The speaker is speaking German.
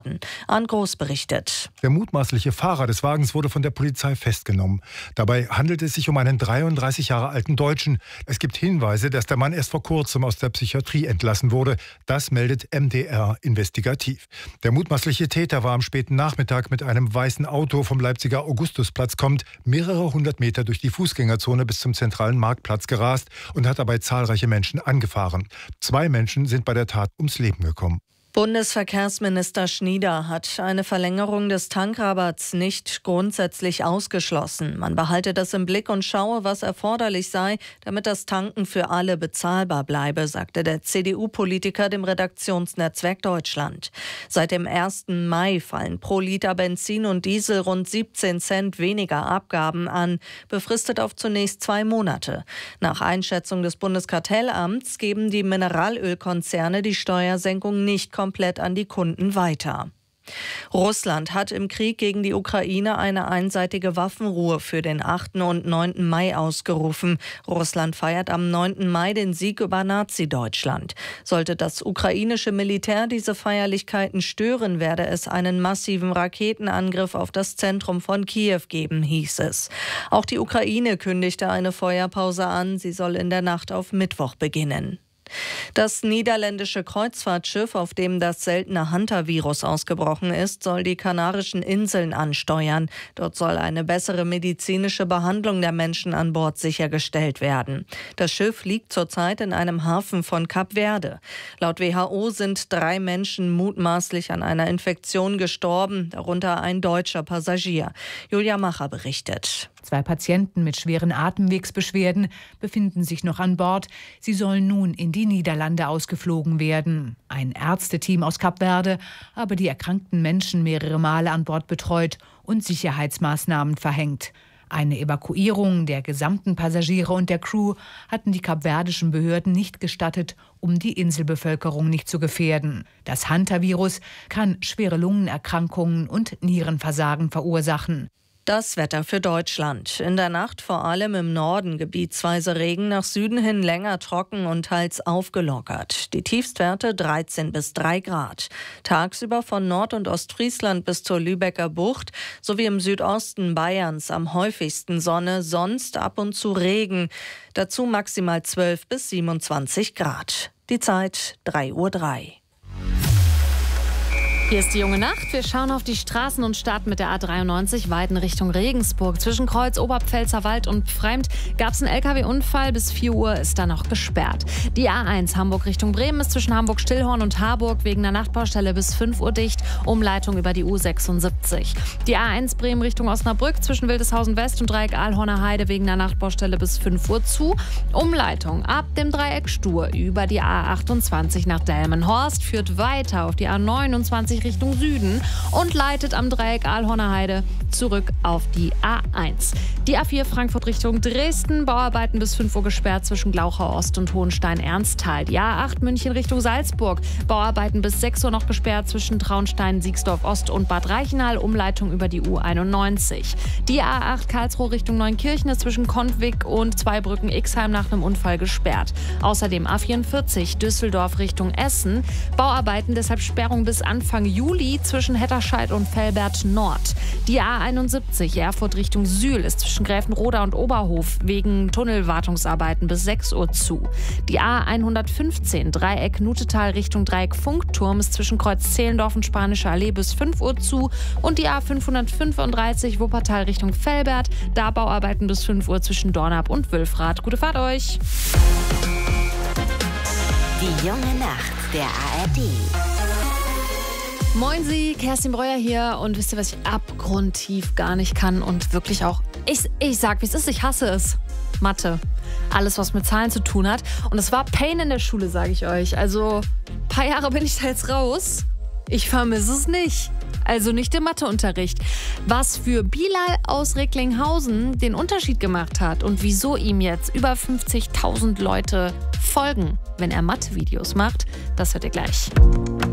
Arndt Groß berichtet. Der mutmaßliche Fahrer des Wagens wurde von der Polizei festgenommen. Dabei handelt es sich um einen 33 Jahre alten Deutschen. Es gibt Hinweise, dass der Mann erst vor kurzem aus der Psychiatrie entlassen wurde. Das meldet MDR investigativ. Der mutmaßliche Täter war am späten Nachmittag mit einem weißen Auto vom Leipziger Augustusplatz kommend mehrere hundert Meter durch die Fußgängerzone bis zum zentralen Marktplatz gerast und hat dabei zahlreiche Menschen angefahren. 2 Menschen sind bei der Tat ums Leben gekommen. Bundesverkehrsminister Schnieder hat eine Verlängerung des Tankrabatts nicht grundsätzlich ausgeschlossen. Man behalte das im Blick und schaue, was erforderlich sei, damit das Tanken für alle bezahlbar bleibe, sagte der CDU-Politiker dem Redaktionsnetzwerk Deutschland. Seit dem 1. Mai fallen pro Liter Benzin und Diesel rund 17 Cent weniger Abgaben an, befristet auf zunächst 2 Monate. Nach Einschätzung des Bundeskartellamts geben die Mineralölkonzerne die Steuersenkung nicht komplett an die Kunden weiter. Russland hat im Krieg gegen die Ukraine eine einseitige Waffenruhe für den 8. und 9. Mai ausgerufen. Russland feiert am 9. Mai den Sieg über Nazi-Deutschland. Sollte das ukrainische Militär diese Feierlichkeiten stören, werde es einen massiven Raketenangriff auf das Zentrum von Kiew geben, hieß es. Auch die Ukraine kündigte eine Feuerpause an. Sie soll in der Nacht auf Mittwoch beginnen. Das niederländische Kreuzfahrtschiff, auf dem das seltene Hantavirus ausgebrochen ist, soll die Kanarischen Inseln ansteuern. Dort soll eine bessere medizinische Behandlung der Menschen an Bord sichergestellt werden. Das Schiff liegt zurzeit in einem Hafen von Kap Verde. Laut WHO sind 3 Menschen mutmaßlich an einer Infektion gestorben, darunter ein deutscher Passagier. Julia Macher berichtet. 2 Patienten mit schweren Atemwegsbeschwerden befinden sich noch an Bord. Sie sollen nun in die Niederlande ausgeflogen werden. Ein Ärzteteam aus Kap Verde habe die erkrankten Menschen mehrere Male an Bord betreut und Sicherheitsmaßnahmen verhängt. Eine Evakuierung der gesamten Passagiere und der Crew hatten die kapverdischen Behörden nicht gestattet, um die Inselbevölkerung nicht zu gefährden. Das Hantavirus kann schwere Lungenerkrankungen und Nierenversagen verursachen. Das Wetter für Deutschland. In der Nacht vor allem im Norden gebietsweise Regen, nach Süden hin länger trocken und teils aufgelockert. Die Tiefstwerte 13 bis 3 Grad. Tagsüber von Nord- und Ostfriesland bis zur Lübecker Bucht sowie im Südosten Bayerns am häufigsten Sonne, sonst ab und zu Regen. Dazu maximal 12 bis 27 Grad. Die Zeit 3:03 Uhr. Hier ist die junge Nacht. Wir schauen auf die Straßen und starten mit der A93 Weiden Richtung Regensburg. Zwischen Kreuz, Oberpfälzerwald und Pfreimd gab es einen LKW-Unfall. Bis 4 Uhr ist da noch gesperrt. Die A1 Hamburg Richtung Bremen ist zwischen Hamburg-Stillhorn und Harburg wegen einer Nachtbaustelle bis 5 Uhr dicht. Umleitung über die U76. Die A1 Bremen Richtung Osnabrück zwischen Wildeshausen West und Dreieck Ahlhorner Heide wegen einer Nachtbaustelle bis 5 Uhr zu. Umleitung ab dem Dreieck Stur über die A28 nach Delmenhorst führt weiter auf die A29 Richtung Süden und leitet am Dreieck Ahlhorner Heide zurück auf die A1. Die A4 Frankfurt Richtung Dresden, Bauarbeiten bis 5 Uhr gesperrt zwischen Glauchau Ost und Hohenstein-Ernsthal. Die A8 München Richtung Salzburg, Bauarbeiten bis 6 Uhr noch gesperrt zwischen Traunstein, Siegsdorf Ost und Bad Reichenhall, Umleitung über die U91. Die A8 Karlsruhe Richtung Neunkirchen ist zwischen Kontwig und Zweibrücken-Ixheim nach einem Unfall gesperrt. Außerdem A44 Düsseldorf Richtung Essen, Bauarbeiten, deshalb Sperrung bis Anfang Juli zwischen Hetterscheid und Velbert Nord. Die A71 Erfurt Richtung Sühl ist zwischen Gräfenroda und Oberhof wegen Tunnelwartungsarbeiten bis 6 Uhr zu. Die A115 Dreieck Nutetal Richtung Dreieck Funkturm ist zwischen Kreuz Zehlendorf und Spanische Allee bis 5 Uhr zu. Und die A535 Wuppertal Richtung Velbert, da Bauarbeiten bis 5 Uhr zwischen Dornap und Wülfrath. Gute Fahrt euch! Die junge Nacht der ARD. Moin Sie, Kerstin Breuer hier und wisst ihr, was ich abgrundtief gar nicht kann und wirklich auch, ich sag wie es ist, ich hasse es. Mathe. Alles, was mit Zahlen zu tun hat. Und es war Pain in der Schule, sage ich euch. Also, ein paar Jahre bin ich da jetzt raus. Ich vermisse es nicht. Also nicht im Matheunterricht. Was für Bilal aus Recklinghausen den Unterschied gemacht hat und wieso ihm jetzt über 50.000 Leute folgen, wenn er Mathe-Videos macht, das hört ihr gleich.